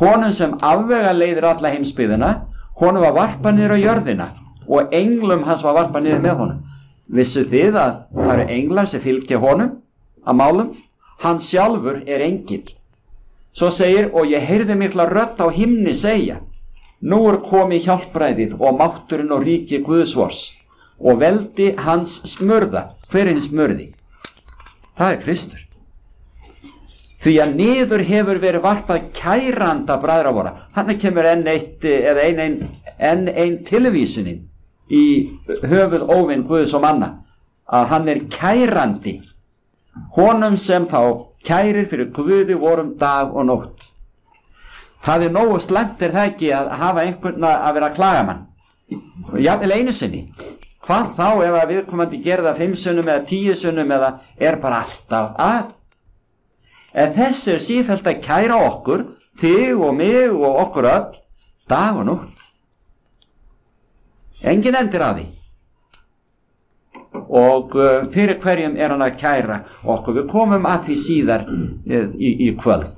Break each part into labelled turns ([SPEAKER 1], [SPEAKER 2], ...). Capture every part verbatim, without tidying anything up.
[SPEAKER 1] honum sem afvega leiðir alla heimsbyggðina, honum var varpað niður á jörðina og englum hans var varpað niður með honum. Vissu þið að það eru englar sem fylgja honum að málum? Hann sjálfur er engill. Svo segir, og ég heyrði mikla rödd á himni segja, nú er komið hjálpræðið og mátturinn og ríki Guðsvors og veldi hans smurða. Hver er hins smurði? Það er Kristur. Því að niður hefur verið varpað kæranda bræðra vora. Þannig kemur enn eitt eða enn ein, ein, ein tilvísunin í höfuð óvinn Guðs og manna, að hann er kærandi, honum sem þá kærir fyrir Guði vorum dag og nótt. Það er nógu slæmt er það ekki að hafa einhvern að vera klagamann, jafnvel einu sinni. Hvað þá ef að viðkomandi gerða fimm sunnum eða tíu sunnum eða er bara alltaf að? En þessi er sífellt að kæra okkur, þig og mig og okkur öll, dag og nótt. Engin endir að því. Og uh, fyrir hverjum er hann að kæra okkur. Við komum að því síðar uh, í, í kvöld.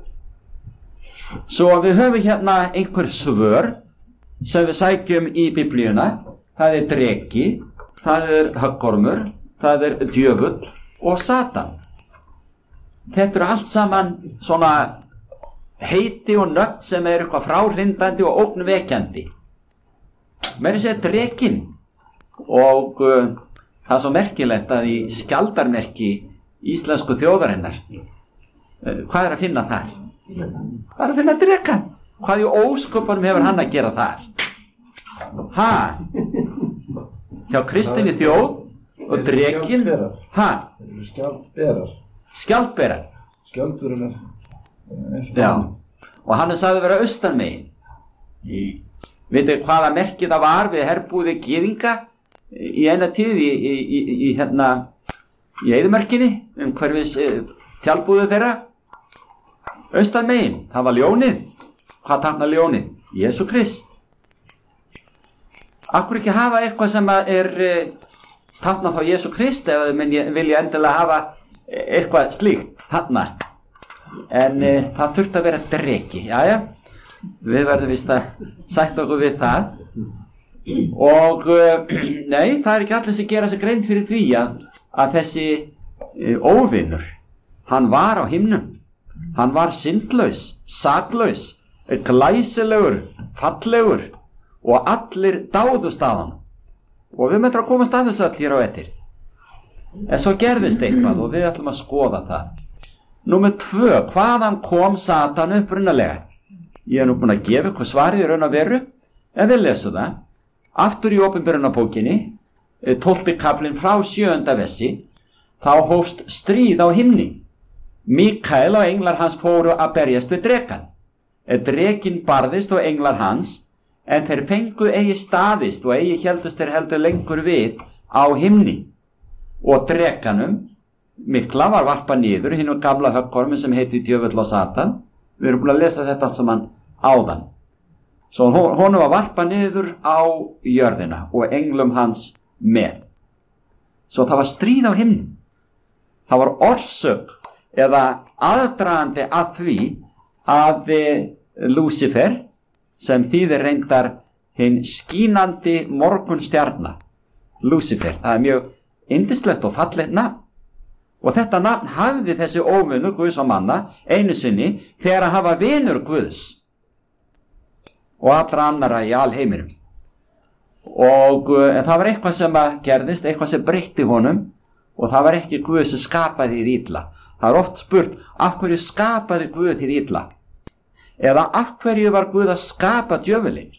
[SPEAKER 1] Svo við höfum hérna einhver svör sem við sækjum í Biblíuna. Það er dreki, það er höggormur, það er djöfull og Satan. Þetta eru allt saman svona heiti og nöfn sem er eitthvað fráhrindandi og ógnvekjandi. Meira segja drekinn. Og uh, það er svo merkilegt að í skjaldarmerki íslensku þjóðarinnar, uh, hvað er að finna þar? Það er að finna drekan. Hvað í ósköpunum hefur hann að gera þar? Ha? Hjá kristinni þjóð og drekinn? Ha?
[SPEAKER 2] Það eru skjaldberar.
[SPEAKER 1] Skjaldberar?
[SPEAKER 2] Skjaldurinn er eins og
[SPEAKER 1] já, og hann er sagði að vera austanmegin. Í Vitið hvaða merki það var við herbúði gyðinga í eina tíð í, í, í, í hérna í eyðimörkinni, um hverfis e, tjaldbúðu þeirra? Austan megin, það var ljónið. Hvað táknar ljónið? Jesú Krist. Akkur ekki hafa eitthvað sem er e, táknar þá Jesú Krist ef þið vilja endilega hafa eitthvað slíkt þarna. En e, það þurfti að vera dreki, jæja. Við verðum víst að sætta okkur við það. Og uh, nei, það er ekki allir sem gera sig grein fyrir því að, að þessi uh, óvinur, hann var á himnum. Hann var syndlaus, saklaus, glæsilegur, fallegur og allir dáðust að hann. Og við möndum að komast að þessu öll hér á eftir. En svo gerðist eitthvað og við ætlum að skoða það. Númer tvö, hvaðan kom Satan upprunalega? Ég er nú búin að gefa eitthvað svarið í raun og veru, en við lesum það. Aftur í Opinberunarbókinni, tólfti kaflinn frá sjöunda versi, þá hófst stríð á himni. Mikael og englar hans fóru að berjast við drekan. Drekinn barðist og englar hans, en þeir fengu eigi staðist og eigi héldust þeir heldur lengur við á himni. Og drekanum, mikla var varpað niður, hinn gamla höggormi sem heiti djöfull og Satan. Við erum búin að lesa þetta allt saman áðan. Svo honum var varpað niður á jörðina og englum hans með. Svo það var stríð á himnum. Það var orsök eða aðdragandi að því að Lúsifer, sem þýðir reyndar hinn skínandi morgunstjarna, Lúsifer, það er mjög yndislegt og fallegt nafn. Og þetta nafn hafði þessi óvinur Guðs og manna einu sinni þegar að hafa vinur Guðs og allra annara í alheiminum. Og en það var eitthvað sem að gerðist, eitthvað sem breytti honum og það var ekki Guð sem skapaði þér illa. Það er oft spurt, af hverju skapaði Guð þér illa? Eða af hverju var Guð að skapa djöfulinn?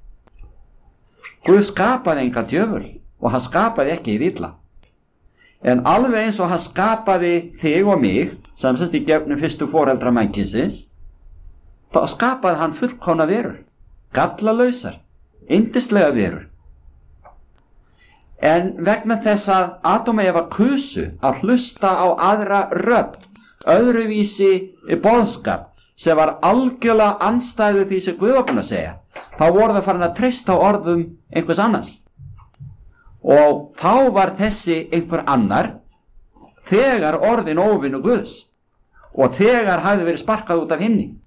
[SPEAKER 1] Guð skapaði enga djöful og hann skapaði ekki þér illa. En alveg eins og hann skapaði þig og mig, sem sett í gegnum fyrstu foreldra mannkynsins, þá skapaði hann fullkomna verur, gallalausar, yndislega verur. En vegna þess að Adam og Eva kusu að hlusta á aðra rödd, öðruvísi boðskap, sem var algjörlega andstæðu því sem Guð var búinn að segja, þá voru það farin að treysta á orðum einhvers annars. Og þá var þessi einhver annar þegar orðin óvinur Guðs og þegar hafði verið sparkað út af himni.